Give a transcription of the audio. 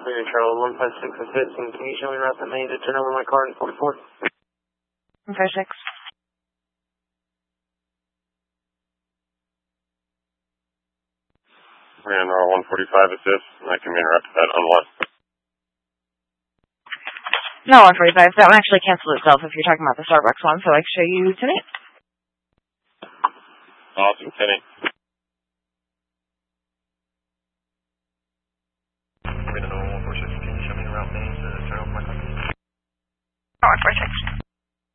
Clear Charlie 156 assist, and can you show me route that made it to know where my car in 44? 156. Ran 145 assist, and I can interrupt that on one. No, 145. That one actually canceled itself if you're talking about the Starbucks one, so I can show you tonight. Awesome, Kenny.